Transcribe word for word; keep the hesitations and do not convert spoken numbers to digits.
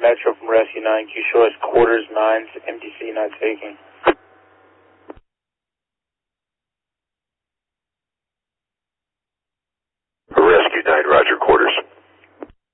Metro from Rescue nine, Q show us quarters nines, M D C not taking. Rescue nine, Roger.